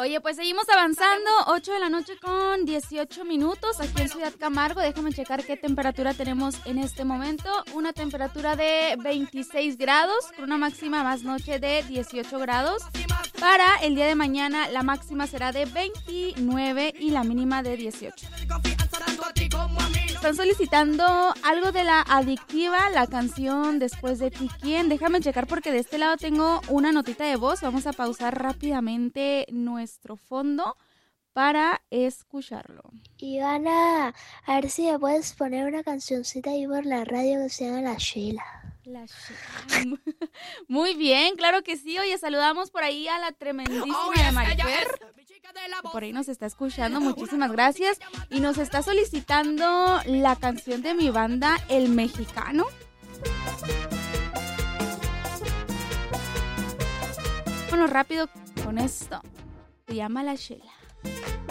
Oye, pues seguimos avanzando, 8 de la noche con 18 minutos aquí en Ciudad Camargo. Déjame checar qué temperatura tenemos en este momento. Una temperatura de 26 grados, con una máxima más noche de 18 grados. Para el día de mañana, la máxima será de 29 y la mínima de 18. Están solicitando algo de la Adictiva, la canción Después de ti, ¿quién? Déjame checar porque de este lado tengo una notita de voz. Vamos a pausar rápidamente nuestro fondo para escucharlo. Ivana, a ver si me puedes poner una cancioncita ahí por la radio que se llama La Sheila. La Sheila. Muy bien, claro que sí. Oye, saludamos por ahí a la tremendísima de Marifer, que por ahí nos está escuchando. Muchísimas gracias. Y nos está solicitando la canción de mi banda, El Mexicano. Bueno, rápido con esto. Se llama La Sheila.